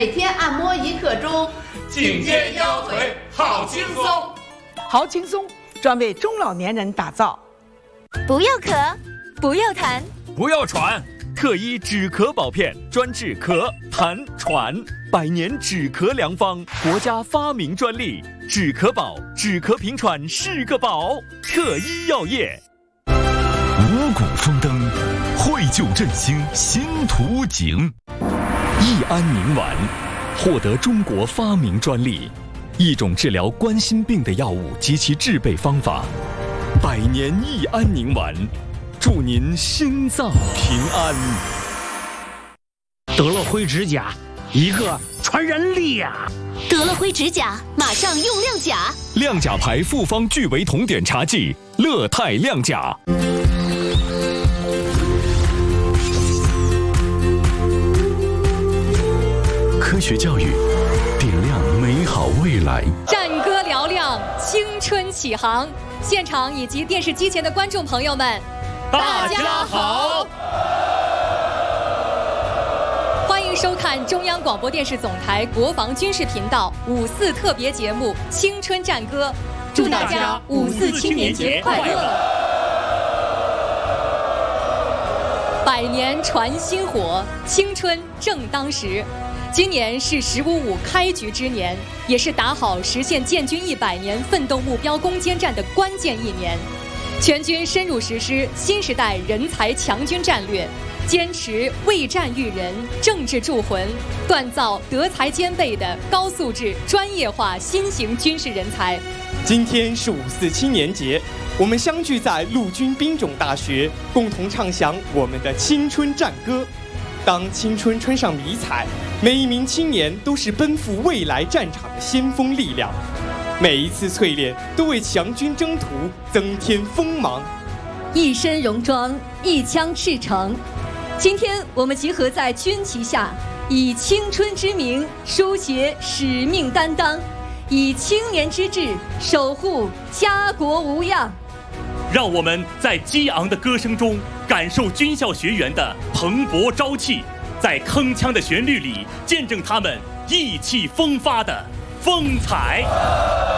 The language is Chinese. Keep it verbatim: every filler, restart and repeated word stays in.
每天按摩一刻钟， 颈肩腰腿好轻松， 好轻松，专为中老年人打造。 不要咳，不要痰， 不要喘，特医止咳宝片专治咳、痰、喘，百年止咳良方，国家发明专利。止咳宝，止咳平喘是个宝。特医药业。 五谷丰登，惠救振兴新图景。益安宁丸获得中国发明专利，一种治疗冠心病的药物及其制备方法。百年益安宁丸，祝您心脏平安。 得了灰指甲，一个传染力呀、啊！ 得了灰指甲，马上用亮甲。 亮甲牌复方聚维酮碘茶剂，乐泰亮甲。科学教育，点亮美好未来。 战歌嘹亮，青春启航。现场以及电视机前的观众朋友们， 大家好！ 欢迎收看中央广播电视总台国防军事频道五四特别节目《青春战歌》，祝大家五四青年节快乐！百年传薪火，青春正当时。今年是十五五开局之年，也是打好实现建军一百年奋斗目标攻坚战的关键一年。全军深入实施新时代人才强军战略，坚持为战育人、政治铸魂，锻造德才兼备的高素质、专业化新型军事人才。 今天是五四青年节，我们相聚在陆军兵种大学，共同唱响我们的青春战歌。当青春穿上迷彩，每一名青年都是奔赴未来战场的先锋力量，每一次淬炼都为强军征途增添锋芒。 一身戎装，一腔赤诚。今天我们集合在军旗下，以青春之名书写使命担当，以青年之志守护家国无恙。 让我们在激昂的歌声中感受军校学员的蓬勃朝气，在铿锵的旋律里见证他们意气风发的风采。